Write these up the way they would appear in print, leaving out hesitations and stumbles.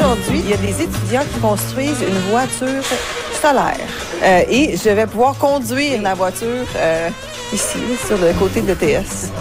aujourd'hui, il y a des étudiants qui construisent une voiture solaire. Et je vais pouvoir conduire la voiture ici, sur le côté de l'ETS.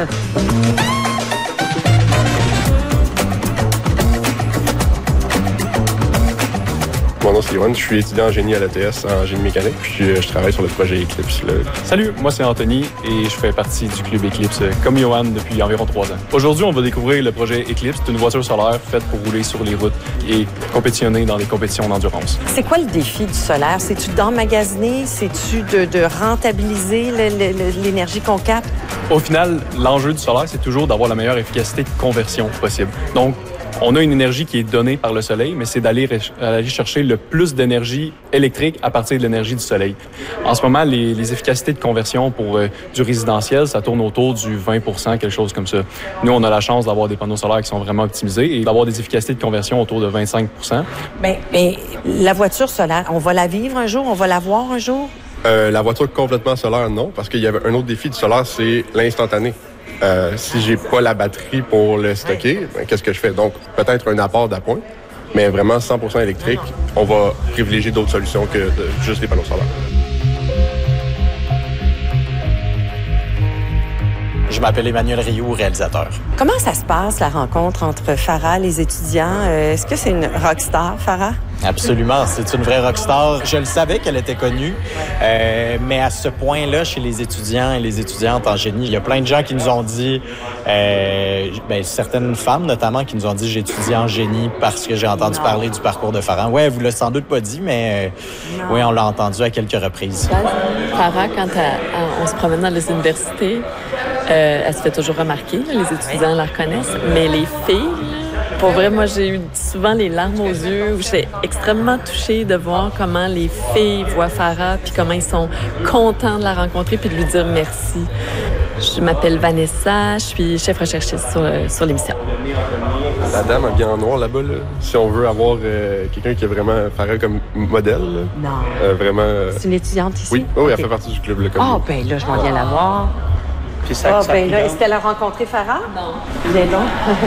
Mon nom c'est Yoann, je suis étudiant en génie à l'ETS, en génie mécanique, puis je travaille sur le projet Eclipse. Salut, moi c'est Anthony et je fais partie du club Eclipse comme Yoann depuis environ 3 ans. Aujourd'hui, on va découvrir le projet Eclipse, c'est une voiture solaire faite pour rouler sur les routes et compétitionner dans des compétitions d'endurance. C'est quoi le défi du solaire? C'est-tu d'emmagasiner? C'est-tu de rentabiliser l'énergie qu'on capte? Au final, l'enjeu du solaire, c'est toujours d'avoir la meilleure efficacité de conversion possible. Donc, on a une énergie qui est donnée par le soleil, mais c'est d'aller chercher le plus d'énergie électrique à partir de l'énergie du soleil. En ce moment, les efficacités de conversion pour du résidentiel, ça tourne autour du 20 %, quelque chose comme ça. Nous, on a la chance d'avoir des panneaux solaires qui sont vraiment optimisés et d'avoir des efficacités de conversion autour de 25 %. Mais la voiture solaire, on va la vivre un jour? On va la voir un jour? La voiture complètement solaire, non, parce qu'il y avait un autre défi du solaire, c'est l'instantané. Si j'ai pas la batterie pour le stocker, qu'est-ce que je fais? Donc, peut-être un apport d'appoint, mais vraiment 100% électrique, on va privilégier d'autres solutions que juste les panneaux solaires. Je m'appelle Emmanuel Rioux, réalisateur. Comment ça se passe, la rencontre entre Farah, les étudiants? Est-ce que c'est une rockstar, Farah? Absolument, c'est une vraie rockstar. Je le savais qu'elle était connue, mais à ce point-là, chez les étudiants et les étudiantes en génie, il y a plein de gens qui nous ont dit, certaines femmes notamment, qui nous ont dit « j'étudie en génie parce que j'ai entendu parler du parcours de Farah ». Ouais, vous l'avez sans doute pas dit, mais oui, on l'a entendu à quelques reprises. Farah, quand on se promène dans les universités, elle se fait toujours remarquer, les étudiants la reconnaissent, mais les filles... Pour vrai, moi, j'ai eu souvent les larmes aux yeux. J'étais extrêmement touchée de voir comment les filles voient Farah, puis comment ils sont contents de la rencontrer, puis de lui dire merci. Je m'appelle Vanessa, je suis chef recherchiste sur l'émission. La dame habillée en noir là-bas, là, si on veut avoir quelqu'un qui est vraiment Farah comme modèle. Là, non. Vraiment. C'est une étudiante ici? Oui, okay. Elle fait partie du club. Ben là, je m'en viens la voir. Est-ce qu'elle a rencontré Farah? Non. Viens donc.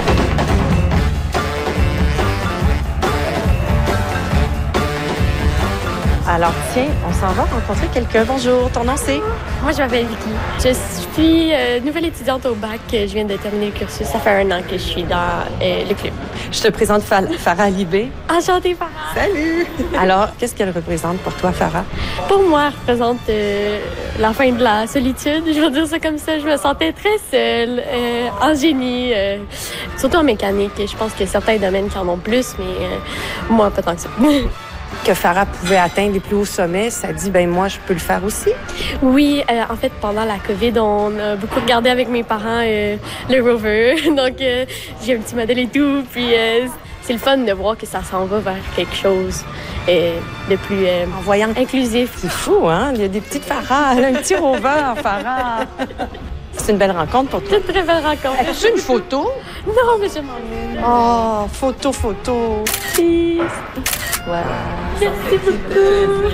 Alors, tiens, on s'en va rencontrer quelqu'un. Bonjour, ton nom c'est? Moi, je m'appelle Vicky. Je suis nouvelle étudiante au bac. Je viens de terminer le cursus. Ça fait 1 an que je suis dans le club. Je te présente Farah Libé. Enchantée, Farah. Salut! Alors, qu'est-ce qu'elle représente pour toi, Farah? Pour moi, elle représente la fin de la solitude. Je vais dire ça comme ça. Je me sentais très seule, en génie, surtout en mécanique. Je pense qu'il y a certains domaines qui en ont plus, mais moi, pas tant que ça. Que Farah pouvait atteindre les plus hauts sommets, ça dit, moi, je peux le faire aussi? Oui, en fait, pendant la COVID, on a beaucoup regardé avec mes parents le rover. Donc, j'ai un petit modèle et tout. Puis, c'est le fun de voir que ça s'en va vers quelque chose de plus inclusif. C'est fou, hein? Il y a des petites Farah, un petit rover, Farah. C'est une belle rencontre pour toi. C'est une très belle rencontre. As-tu une photo? Non, mais je m'en vais. Oh, photo. Peace. Wow. Merci beaucoup.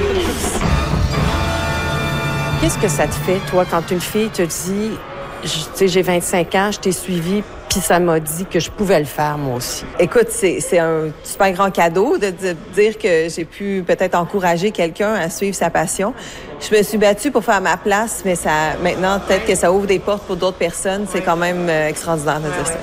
Qu'est-ce que ça te fait, toi, quand une fille te dit, j'ai 25 ans, je t'ai suivi, puis ça m'a dit que je pouvais le faire, moi aussi? Écoute, c'est un super grand cadeau de dire que j'ai pu peut-être encourager quelqu'un à suivre sa passion. Je me suis battue pour faire ma place, mais maintenant, peut-être que ça ouvre des portes pour d'autres personnes. C'est quand même extraordinaire de dire ça.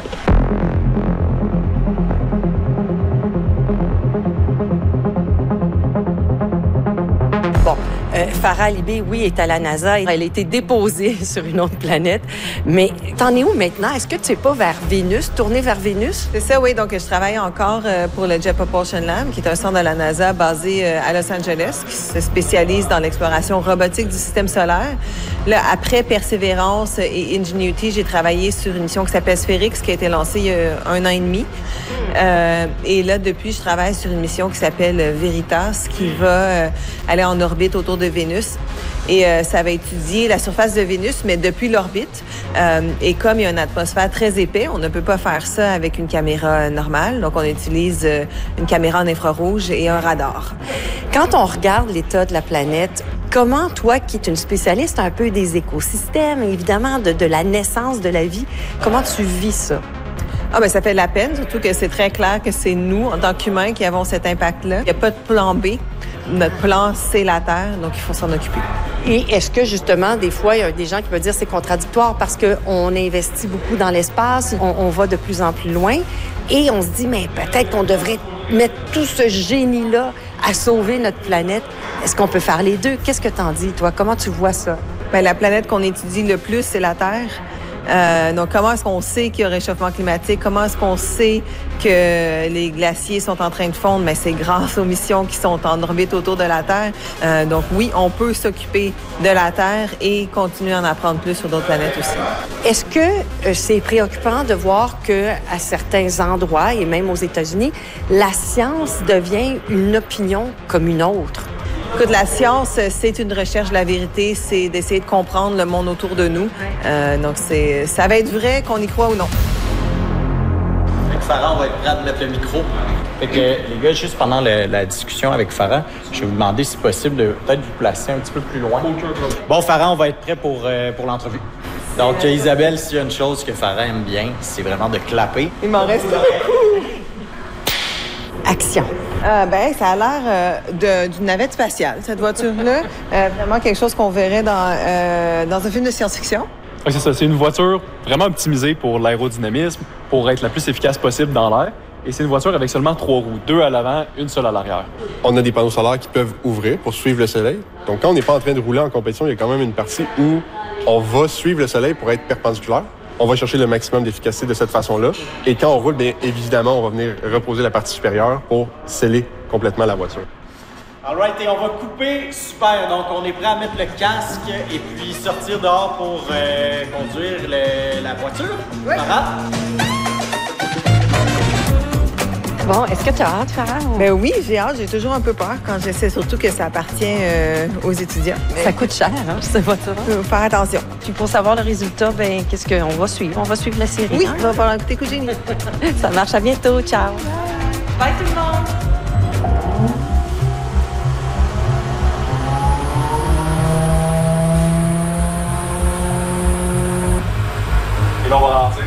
Farah Libé, oui, est à la NASA. Elle a été déposée sur une autre planète. Mais t'en es où maintenant? Est-ce que tu n'es pas vers Vénus, tournée vers Vénus? C'est ça, oui. Donc, je travaille encore pour le Jet Propulsion Lab, qui est un centre de la NASA basé à Los Angeles, qui se spécialise dans l'exploration robotique du système solaire. Là, après Persévérance et Ingenuity, j'ai travaillé sur une mission qui s'appelle Spherix, qui a été lancée il y a 1 an et demi. Et là, depuis, je travaille sur une mission qui s'appelle Veritas, qui va aller en orbite autour de Vénus. Et ça va étudier la surface de Vénus, mais depuis l'orbite. Et comme il y a une atmosphère très épais, on ne peut pas faire ça avec une caméra normale. Donc, on utilise une caméra en infrarouge et un radar. Quand on regarde l'état de la planète, comment, toi, qui es une spécialiste un peu des écosystèmes, évidemment, de la naissance de la vie, comment tu vis ça? Ah ben ça fait de la peine, surtout que c'est très clair que c'est nous, en tant qu'humains, qui avons cet impact-là. Il n'y a pas de plan B. Notre plan, c'est la Terre, donc il faut s'en occuper. Et est-ce que, justement, des fois, il y a des gens qui peuvent dire que c'est contradictoire parce qu'on investit beaucoup dans l'espace, on va de plus en plus loin, et on se dit, mais peut-être qu'on devrait mettre tout ce génie-là à sauver notre planète. Est-ce qu'on peut faire les deux? Qu'est-ce que t'en dis, toi? Comment tu vois ça? Bien, la planète qu'on étudie le plus, c'est la Terre. Donc, comment est-ce qu'on sait qu'il y a un réchauffement climatique? Comment est-ce qu'on sait que les glaciers sont en train de fondre? Mais c'est grâce aux missions qui sont en orbite autour de la Terre. Donc, oui, on peut s'occuper de la Terre et continuer à en apprendre plus sur d'autres planètes aussi. Est-ce que c'est préoccupant de voir que à certains endroits, et même aux États-Unis, la science devient une opinion comme une autre? Écoute, la science, c'est une recherche de la vérité, c'est d'essayer de comprendre le monde autour de nous. Donc, ça va être vrai qu'on y croit ou non. Avec Farah, on va être prêt à mettre le micro. Fait que, les gars, juste pendant la discussion avec Farah, je vais vous demander si possible de peut-être vous placer un petit peu plus loin. Bon, Farah, on va être prêt pour l'entrevue. Donc, Isabelle, s'il y a une chose que Farah aime bien, c'est vraiment de clapper. Il m'en reste beaucoup. Action. Ben, ça a l'air d'une navette spatiale, cette voiture-là. Vraiment quelque chose qu'on verrait dans un film de science-fiction. Oui, c'est ça. C'est une voiture vraiment optimisée pour l'aérodynamisme, pour être la plus efficace possible dans l'air. Et c'est une voiture avec seulement 3 roues, 2 à l'avant, une seule à l'arrière. On a des panneaux solaires qui peuvent ouvrir pour suivre le soleil. Donc, quand on n'est pas en train de rouler en compétition, il y a quand même une partie où on va suivre le soleil pour être perpendiculaire. On va chercher le maximum d'efficacité de cette façon-là. Et quand on roule, bien évidemment, on va venir reposer la partie supérieure pour sceller complètement la voiture. All right, et on va couper. Super. Donc, on est prêt à mettre le casque et puis sortir dehors pour conduire la voiture. Oui. Farah? Bon, est-ce que tu as hâte, Farah? Ben oui, j'ai hâte. J'ai toujours un peu peur quand j'essaie, surtout que ça appartient aux étudiants. Ça coûte cher, cette voiture. Faut faire attention. Puis pour savoir le résultat, ben qu'est-ce qu'on va suivre? On va suivre la série. Oui, on va falloir écouter Coup de génie. Ça marche. À bientôt. Ciao. Bye tout le monde. Et là, on va rentrer.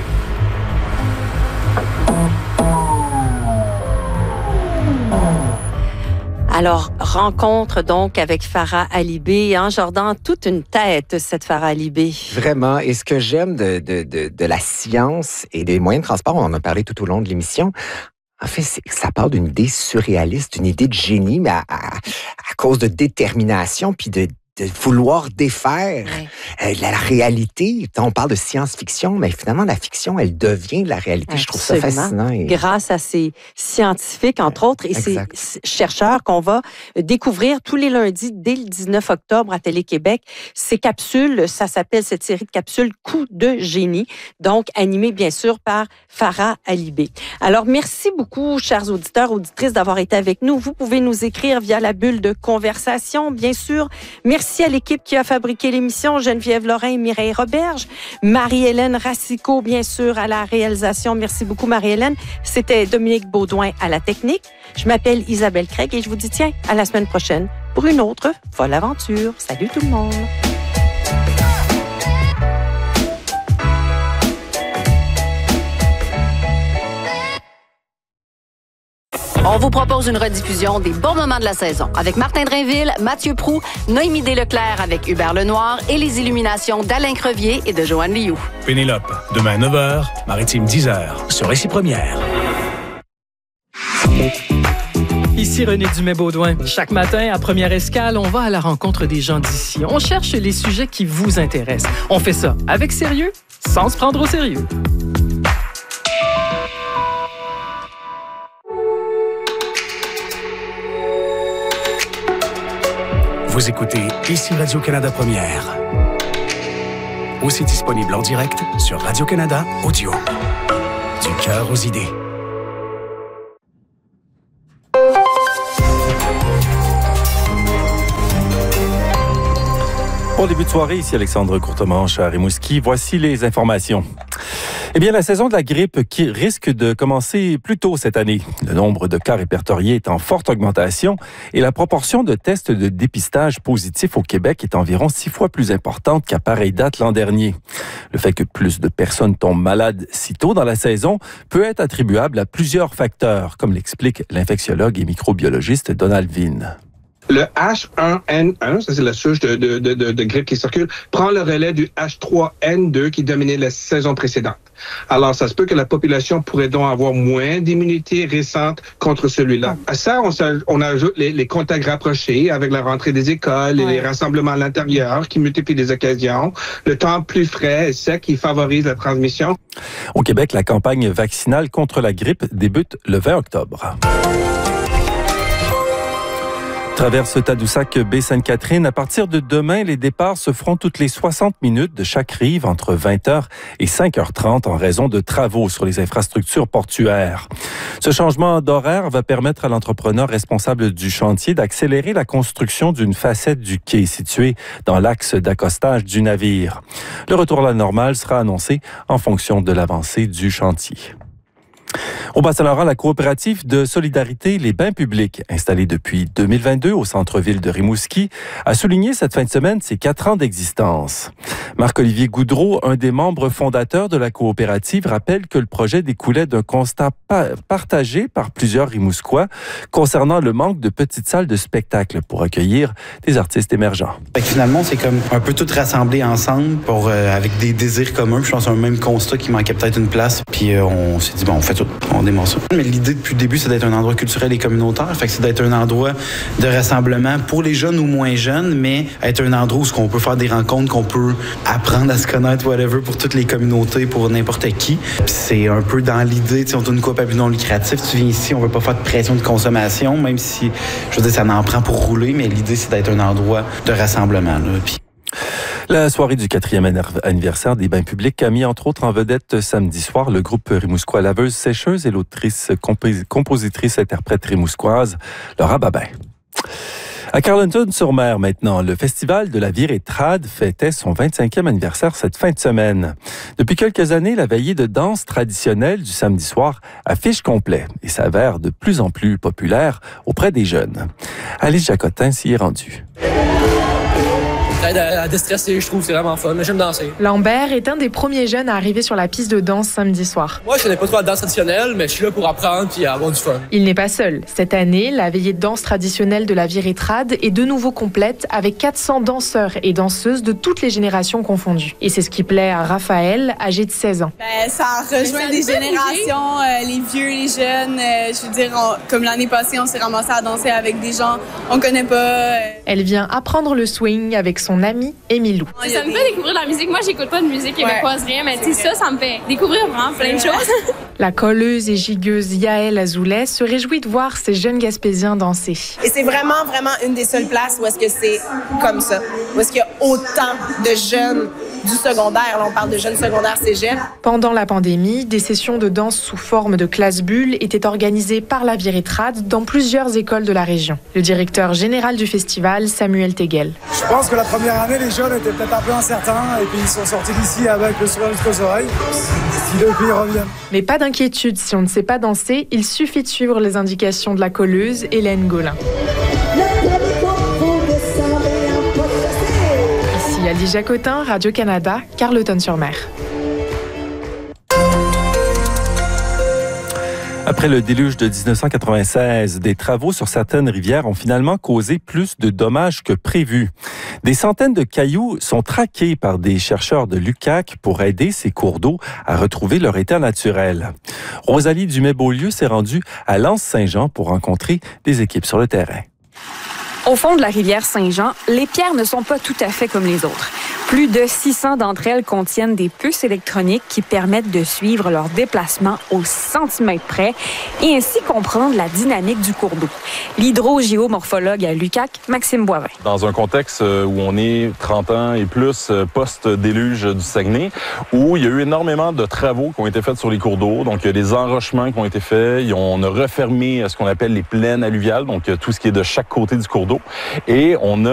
Alors, rencontre donc avec Farah Alibé. Hein, Jordan, toute une tête, cette Farah Alibé. Vraiment. Et ce que j'aime de la science et des moyens de transport, on en a parlé tout au long de l'émission, en fait, c'est que ça part d'une idée surréaliste, d'une idée de génie, mais à cause de détermination, puis de vouloir défaire la réalité. On parle de science-fiction, mais finalement, la fiction, elle devient la réalité. Absolument. Je trouve ça fascinant. Grâce à ces scientifiques, entre autres, et ces chercheurs qu'on va découvrir tous les lundis dès le 19 octobre à Télé-Québec. Ces capsules, ça s'appelle cette série de capsules Coup de génie, donc animée bien sûr par Farah Alibé. Alors, merci beaucoup, chers auditeurs, auditrices, d'avoir été avec nous. Vous pouvez nous écrire via la bulle de conversation, bien sûr. Merci à l'équipe qui a fabriqué l'émission, Geneviève Lorrain, Mireille Roberge, Marie-Hélène Racicot, bien sûr, à la réalisation. Merci beaucoup, Marie-Hélène. C'était Dominique Baudouin à la technique. Je m'appelle Isabelle Craig et je vous dis, tiens, à la semaine prochaine pour une autre folle aventure. Salut tout le monde! On vous propose une rediffusion des bons moments de la saison avec Martin Drainville, Mathieu Proulx, Noémie Desleclerc avec Hubert Lenoir et les illuminations d'Alain Crevier et de Joanne Liou. Pénélope, demain 9h, Maritime 10h, sur Récit Première. Ici René Dumais-Baudouin. Chaque matin, à Première Escale, on va à la rencontre des gens d'ici. On cherche les sujets qui vous intéressent. On fait ça avec sérieux, sans se prendre au sérieux. Vous écoutez Ici Radio-Canada Première. Aussi disponible en direct sur Radio-Canada Audio. Du cœur aux idées. Bon début de soirée, ici Alexandre Courtemanche à Rimouski. Voici les informations. Eh bien, la saison de la grippe qui risque de commencer plus tôt cette année. Le nombre de cas répertoriés est en forte augmentation et la proportion de tests de dépistage positifs au Québec est environ 6 fois plus importante qu'à pareille date l'an dernier. Le fait que plus de personnes tombent malades si tôt dans la saison peut être attribuable à plusieurs facteurs, comme l'explique l'infectiologue et microbiologiste Donald Vine. Le H1N1, ça c'est la souche de grippe qui circule, prend le relais du H3N2 qui dominait la saison précédente. Alors, ça se peut que la population pourrait donc avoir moins d'immunité récente contre celui-là. À ça, on ajoute les contacts rapprochés avec la rentrée des écoles et les rassemblements à l'intérieur qui multiplient les occasions, le temps plus frais et sec qui favorise la transmission. Au Québec, la campagne vaccinale contre la grippe débute le 20 octobre. Traverse Tadoussac Baie-Sainte-Catherine. À partir de demain, les départs se feront toutes les 60 minutes de chaque rive entre 20h et 5h30 en raison de travaux sur les infrastructures portuaires. Ce changement d'horaire va permettre à l'entrepreneur responsable du chantier d'accélérer la construction d'une facette du quai située dans l'axe d'accostage du navire. Le retour à la normale sera annoncé en fonction de l'avancée du chantier. Au Bas-Saint-Laurent, la coopérative de solidarité Les Bains publics, installée depuis 2022 au centre-ville de Rimouski, a souligné cette fin de semaine ses 4 ans d'existence. Marc-Olivier Goudreau, un des membres fondateurs de la coopérative, rappelle que le projet découlait d'un constat partagé par plusieurs Rimousquois concernant le manque de petites salles de spectacle pour accueillir des artistes émergents. Finalement, c'est comme un peu tout rassemblé ensemble avec des désirs communs. Puis je pense un même constat qui manquait peut-être une place. Puis on s'est dit, bon, on fait tout. On démarre ça. Mais l'idée depuis le début, c'est d'être un endroit culturel et communautaire. Fait que c'est d'être un endroit de rassemblement pour les jeunes ou moins jeunes, mais être un endroit où on peut faire des rencontres, qu'on peut apprendre à se connaître, whatever, pour toutes les communautés, pour n'importe qui. Puis c'est un peu dans l'idée, on tourne une coop à but non lucratif. Tu viens ici, on veut pas faire de pression de consommation, même si, je veux dire, ça en prend pour rouler, mais l'idée, c'est d'être un endroit de rassemblement. Là. Puis la soirée du 4e anniversaire des Bains publics a mis entre autres en vedette samedi soir le groupe rimousquois Laveuse Sécheuse et l'autrice, compositrice, interprète rimousquoise Laura Babin. À Carleton-sur-Mer maintenant, le Festival de la Virée Trad fêtait son 25e anniversaire cette fin de semaine. Depuis quelques années, la veillée de danse traditionnelle du samedi soir affiche complet et s'avère de plus en plus populaire auprès des jeunes. Alice Jacotin s'y est rendue. Ça aide à déstresser, je trouve, c'est vraiment fun. J'aime danser. Lambert est un des premiers jeunes à arriver sur la piste de danse samedi soir. Moi, je connais pas trop la danse traditionnelle, mais je suis là pour apprendre et avoir du fun. Il n'est pas seul. Cette année, la veillée de danse traditionnelle de la Virée Trad est de nouveau complète avec 400 danseurs et danseuses de toutes les générations confondues. Et c'est ce qui plaît à Raphaël, âgé de 16 ans. Ça rejoint des générations, les vieux, les jeunes. Je veux dire, comme l'année passée, on s'est ramassé à danser avec des gens qu'on connaît pas. Elle vient apprendre le swing avec son amie Émilou. Ça me fait découvrir la musique. Moi, j'écoute pas de musique québécoise, rien, mais ça me fait découvrir vraiment plein de choses. La colleuse et gigueuse Yael Azoulay se réjouit de voir ces jeunes Gaspésiens danser. Et c'est vraiment une des seules places où est-ce que c'est comme ça, où est-ce qu'il y a autant de jeunes du secondaire. Là, on parle de jeunes secondaires cégep. Pendant la pandémie, des sessions de danse sous forme de classe bulle étaient organisées par la Virée Trad dans plusieurs écoles de la région. Le directeur général du festival, Samuel Teguel. Je pense que la première année, les jeunes étaient peut-être un peu incertains et puis ils sont sortis d'ici avec le sourire jusqu'aux oreilles. Si depuis ils reviennent. Mais pas d'inquiétude, si on ne sait pas danser, il suffit de suivre les indications de la colleuse Hélène Gaulin. Ici Alice Jacotin, Radio-Canada, Carleton-sur-Mer. Après le déluge de 1996, des travaux sur certaines rivières ont finalement causé plus de dommages que prévu. Des centaines de cailloux sont traqués par des chercheurs de l'UQAC pour aider ces cours d'eau à retrouver leur état naturel. Rosalie Dumais-Beaulieu s'est rendue à L'Anse-Saint-Jean pour rencontrer des équipes sur le terrain. Au fond de la rivière Saint-Jean, les pierres ne sont pas tout à fait comme les autres. Plus de 600 d'entre elles contiennent des puces électroniques qui permettent de suivre leur déplacement au centimètre près et ainsi comprendre la dynamique du cours d'eau. L'hydrogéomorphologue à l'UQAC, Maxime Boivin. Dans un contexte où on est 30 ans et plus post-déluge du Saguenay, où il y a eu énormément de travaux qui ont été faits sur les cours d'eau. Donc, il y a des enrochements qui ont été faits. On a refermé ce qu'on appelle les plaines alluviales, donc tout ce qui est de chaque côté du cours d'eau. Et on a